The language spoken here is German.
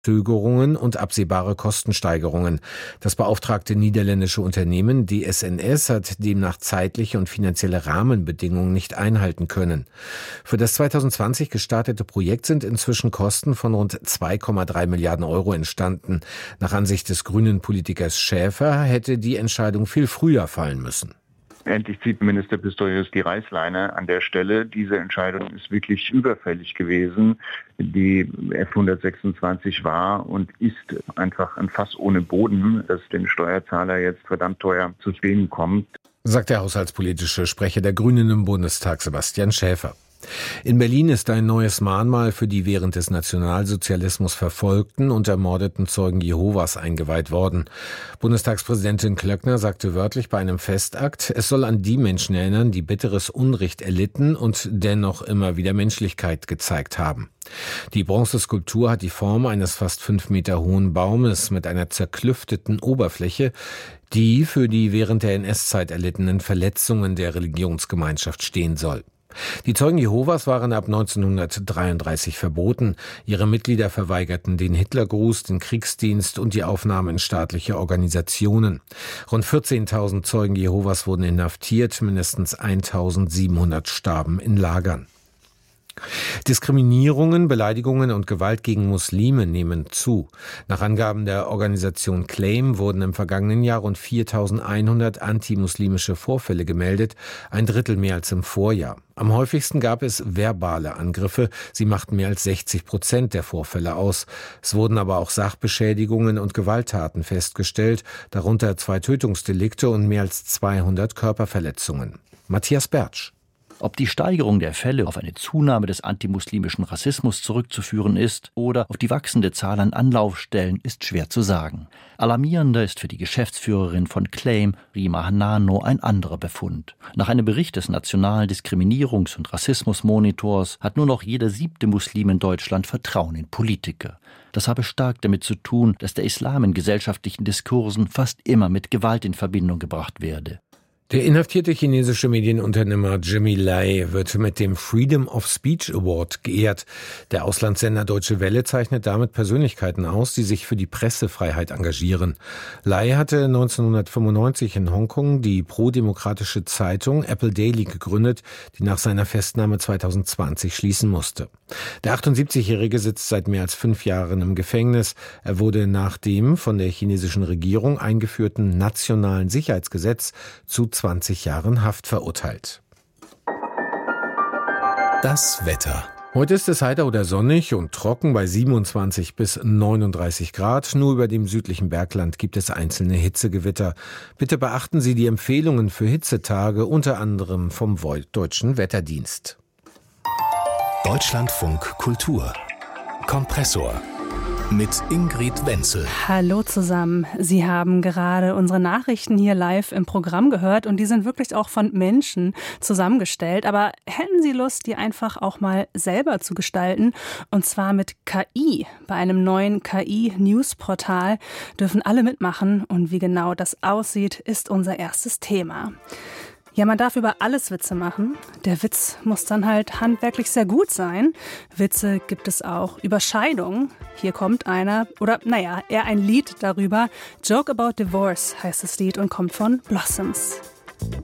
Verzögerungen und absehbare Kostensteigerungen. Das beauftragte niederländische Unternehmen DSNS hat demnach zeitliche und finanzielle Rahmenbedingungen nicht einhalten können. Für das 2020 gestartete Projekt sind inzwischen Kosten von rund 2,3 Milliarden Euro entstanden. Nach Ansicht des grünen Politikers Schäfer hätte die Entscheidung viel früher fallen müssen. Endlich zieht Minister Pistorius die Reißleine an der Stelle. Diese Entscheidung ist wirklich überfällig gewesen. Die F126 war und ist einfach ein Fass ohne Boden, das den Steuerzahler jetzt verdammt teuer zu stehen kommt. Sagt der haushaltspolitische Sprecher der Grünen im Bundestag, Sebastian Schäfer. In Berlin ist ein neues Mahnmal für die während des Nationalsozialismus verfolgten und ermordeten Zeugen Jehovas eingeweiht worden. Bundestagspräsidentin Klöckner sagte wörtlich bei einem Festakt, es soll an die Menschen erinnern, die bitteres Unrecht erlitten und dennoch immer wieder Menschlichkeit gezeigt haben. Die Bronzeskulptur hat die Form eines fast 5 Meter hohen Baumes mit einer zerklüfteten Oberfläche, die für die während der NS-Zeit erlittenen Verletzungen der Religionsgemeinschaft stehen soll. Die Zeugen Jehovas waren ab 1933 verboten. Ihre Mitglieder verweigerten den Hitlergruß, den Kriegsdienst und die Aufnahme in staatliche Organisationen. Rund 14.000 Zeugen Jehovas wurden inhaftiert, mindestens 1.700 starben in Lagern. Diskriminierungen, Beleidigungen und Gewalt gegen Muslime nehmen zu. Nach Angaben der Organisation Claim wurden im vergangenen Jahr rund 4.100 antimuslimische Vorfälle gemeldet, ein Drittel mehr als im Vorjahr. Am häufigsten gab es verbale Angriffe, sie machten mehr als 60% der Vorfälle aus. Es wurden aber auch Sachbeschädigungen und Gewalttaten festgestellt, darunter 2 Tötungsdelikte und mehr als 200 Körperverletzungen. Matthias Bertsch. Ob die Steigerung der Fälle auf eine Zunahme des antimuslimischen Rassismus zurückzuführen ist oder auf die wachsende Zahl an Anlaufstellen, ist schwer zu sagen. Alarmierender ist für die Geschäftsführerin von Claim, Rima Hanano, ein anderer Befund. Nach einem Bericht des Nationalen Diskriminierungs- und Rassismusmonitors hat nur noch jeder 7. Muslim in Deutschland Vertrauen in Politiker. Das habe stark damit zu tun, dass der Islam in gesellschaftlichen Diskursen fast immer mit Gewalt in Verbindung gebracht werde. Der inhaftierte chinesische Medienunternehmer Jimmy Lai wird mit dem Freedom of Speech Award geehrt. Der Auslandssender Deutsche Welle zeichnet damit Persönlichkeiten aus, die sich für die Pressefreiheit engagieren. Lai hatte 1995 in Hongkong die prodemokratische Zeitung Apple Daily gegründet, die nach seiner Festnahme 2020 schließen musste. Der 78-Jährige sitzt seit mehr als 5 Jahren im Gefängnis. Er wurde nach dem von der chinesischen Regierung eingeführten Nationalen Sicherheitsgesetz zu 20 Jahren Haft verurteilt. Das Wetter. Heute ist es heiter oder sonnig und trocken bei 27 bis 39 Grad. Nur über dem südlichen Bergland gibt es einzelne Hitzegewitter. Bitte beachten Sie die Empfehlungen für Hitzetage, unter anderem vom Deutschen Wetterdienst. Deutschlandfunk Kultur. Kompressor. Mit Ingrid Wenzel. Hallo zusammen. Sie haben gerade unsere Nachrichten hier live im Programm gehört und die sind wirklich auch von Menschen zusammengestellt. Aber hätten Sie Lust, die einfach auch mal selber zu gestalten? Und zwar mit KI. Bei einem neuen KI-News-Portal dürfen alle mitmachen. Und wie genau das aussieht, ist unser erstes Thema. Ja, man darf über alles Witze machen. Der Witz muss dann halt handwerklich sehr gut sein. Witze gibt es auch über Scheidung. Hier kommt einer, oder eher ein Lied darüber. Joke About Divorce heißt das Lied und kommt von Blossoms.